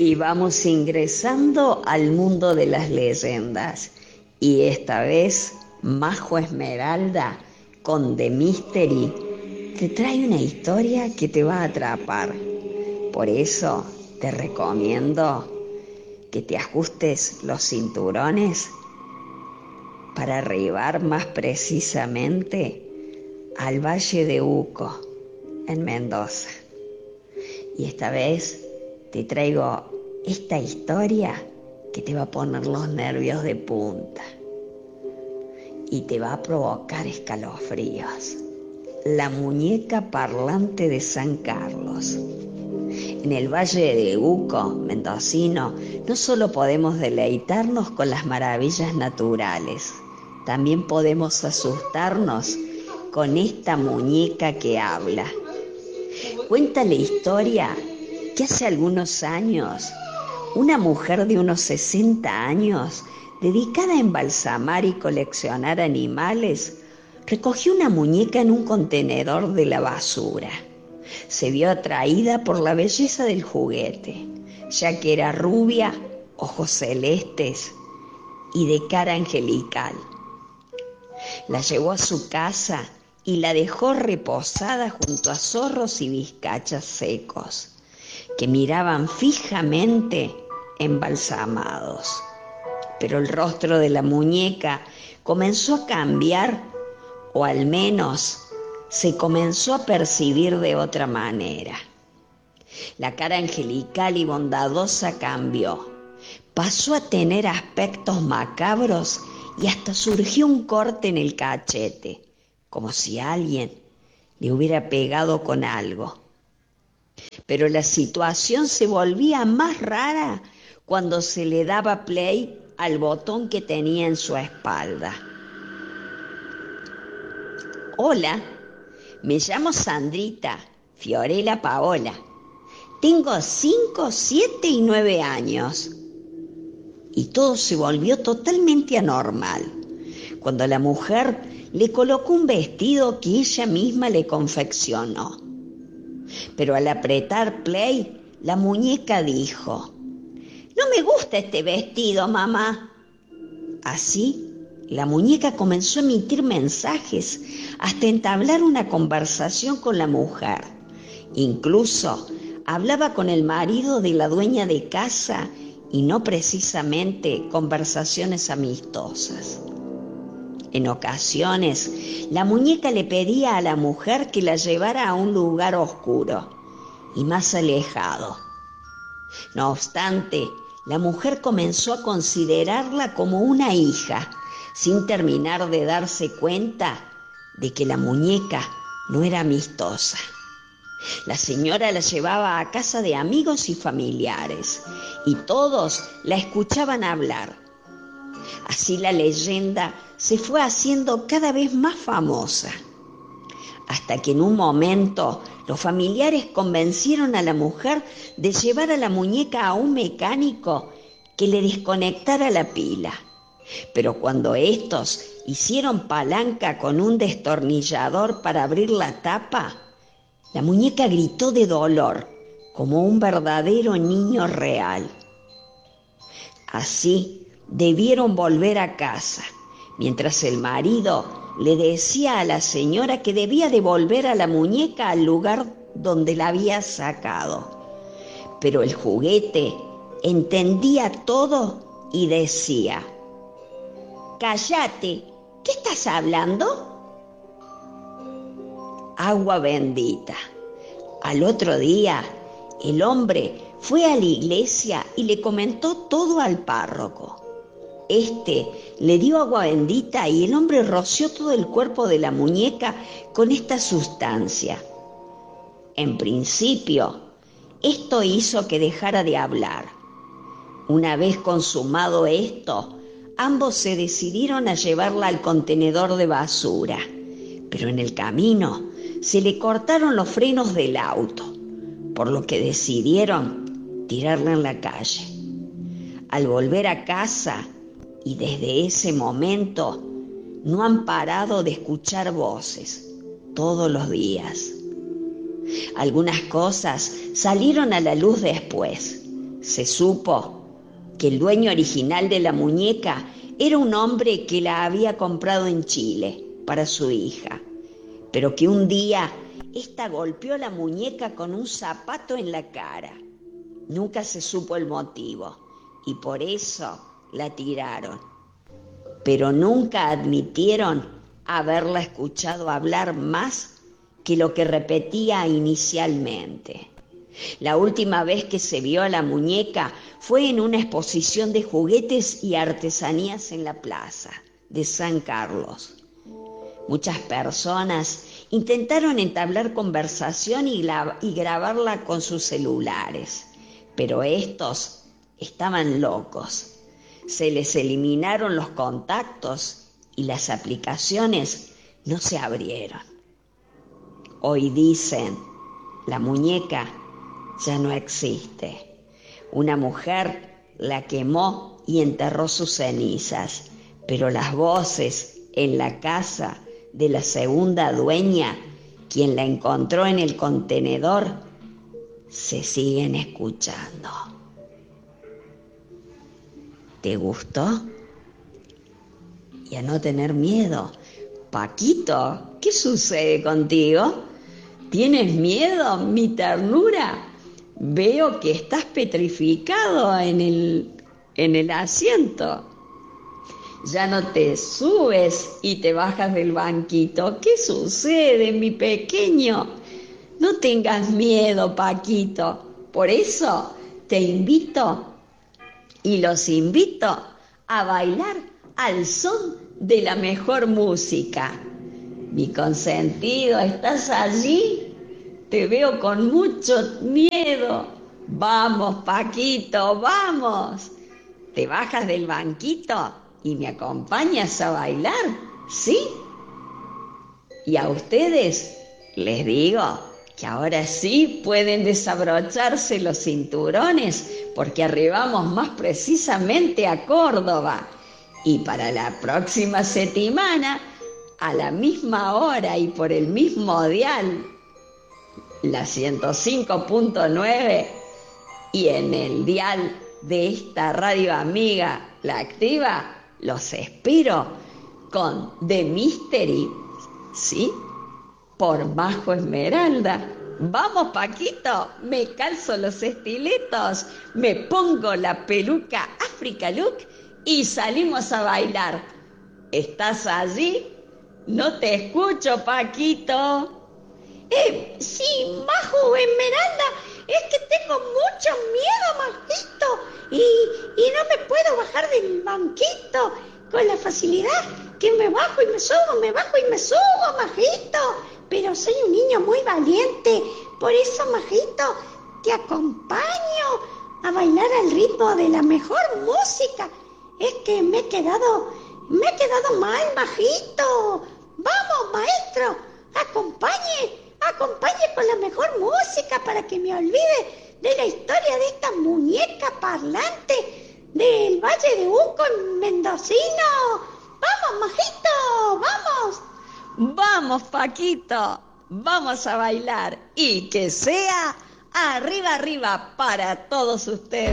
Y vamos ingresando al mundo de las leyendas. Y esta vez, Majo Esmeralda, con The Mystery, te trae una historia que te va a atrapar. Por eso te recomiendo que te ajustes los cinturones para arribar más precisamente al Valle de Uco, en Mendoza. Y esta vez te traigo esta historia que te va a poner los nervios de punta y te va a provocar escalofríos. La muñeca parlante de San Carlos. En el Valle de Uco, mendocino, no solo podemos deleitarnos con las maravillas naturales, también podemos asustarnos con esta muñeca que habla. Cuenta la historia que hace algunos años, una mujer de unos 60 años, dedicada a embalsamar y coleccionar animales, recogió una muñeca en un contenedor de la basura. Se vio atraída por la belleza del juguete, ya que era rubia, ojos celestes y de cara angelical. La llevó a su casa y la dejó reposada junto a zorros y vizcachas secos, que miraban fijamente embalsamados. Pero el rostro de la muñeca comenzó a cambiar, o al menos se comenzó a percibir de otra manera. La cara angelical y bondadosa cambió, pasó a tener aspectos macabros y hasta surgió un corte en el cachete, como si alguien le hubiera pegado con algo. Pero la situación se volvía más rara cuando se le daba play al botón que tenía en su espalda. Hola, me llamo Sandrita Fiorella Paola. Tengo 5, 7 y 9 años. Y todo se volvió totalmente anormal cuando la mujer le colocó un vestido que ella misma le confeccionó. Pero al apretar play, la muñeca dijo: «No me gusta este vestido, mamá». Así, la muñeca comenzó a emitir mensajes hasta entablar una conversación con la mujer. Incluso hablaba con el marido de la dueña de casa y no precisamente conversaciones amistosas. En ocasiones, la muñeca le pedía a la mujer que la llevara a un lugar oscuro y más alejado. No obstante, la mujer comenzó a considerarla como una hija, sin terminar de darse cuenta de que la muñeca no era amistosa. La señora la llevaba a casa de amigos y familiares, y todos la escuchaban hablar. Así la leyenda se fue haciendo cada vez más famosa, hasta que en un momento los familiares convencieron a la mujer de llevar a la muñeca a un mecánico que le desconectara la pila. Pero cuando estos hicieron palanca con un destornillador para abrir la tapa, la muñeca gritó de dolor, como un verdadero niño real. Así debieron volver a casa, mientras el marido le decía a la señora que debía devolver a la muñeca al lugar donde la había sacado. Pero el juguete entendía todo y decía: «Cállate, ¿qué estás hablando?» Agua bendita. Al otro día, el hombre fue a la iglesia y le comentó todo al párroco. Este le dio agua bendita y el hombre roció todo el cuerpo de la muñeca con esta sustancia. En principio, esto hizo que dejara de hablar. Una vez consumado esto, ambos se decidieron a llevarla al contenedor de basura, pero en el camino se le cortaron los frenos del auto, por lo que decidieron tirarla en la calle. Al volver a casa, y desde ese momento, no han parado de escuchar voces todos los días. Algunas cosas salieron a la luz después. Se supo que el dueño original de la muñeca era un hombre que la había comprado en Chile para su hija, pero que un día ésta golpeó la muñeca con un zapato en la cara. Nunca se supo el motivo y por eso la tiraron, pero nunca admitieron haberla escuchado hablar más que lo que repetía inicialmente. La última vez que se vio a la muñeca fue en una exposición de juguetes y artesanías en la plaza de San Carlos. Muchas personas intentaron entablar conversación y grabarla con sus celulares, pero estos estaban locos. Se les eliminaron los contactos y las aplicaciones no se abrieron. Hoy dicen, la muñeca ya no existe. Una mujer la quemó y enterró sus cenizas, pero las voces en la casa de la segunda dueña, quien la encontró en el contenedor, se siguen escuchando. ¿Te gustó? Y a no tener miedo. Paquito, ¿qué sucede contigo? ¿Tienes miedo, mi ternura? Veo que estás petrificado en el asiento. Ya no te subes y te bajas del banquito. ¿Qué sucede, mi pequeño? No tengas miedo, Paquito. Por eso te invito y los invito a bailar al son de la mejor música. Mi consentido, ¿estás allí? Te veo con mucho miedo. Vamos, Paquito, vamos. ¿Te bajas del banquito y me acompañas a bailar? ¿Sí? Y a ustedes les digo que ahora sí pueden desabrocharse los cinturones porque arribamos más precisamente a Córdoba. Y para la próxima semana, a la misma hora y por el mismo dial, la 105.9, y en el dial de esta radio amiga, La Activa, los espero con The Mystery, ¿sí? Por Majo Esmeralda. Vamos, Paquito, me calzo los estiletos, me pongo la peluca Africa Look y salimos a bailar. ¿Estás allí? No te escucho, Paquito. Sí, Majo Esmeralda, es que tengo mucho miedo, Majito, y no me puedo bajar del banquito con la facilidad que me bajo y me subo, Majito. Pero soy un niño muy valiente, por eso, Majito, te acompaño a bailar al ritmo de la mejor música. Es que me he quedado mal, Majito. Vamos, maestro, acompañe con la mejor música para que me olvide de la historia de esta muñeca parlante del Valle de Uco en Mendocino. ¡Vamos, Majito! ¡Vamos! ¡Vamos, Paquito! ¡Vamos a bailar! Y que sea arriba, arriba para todos ustedes.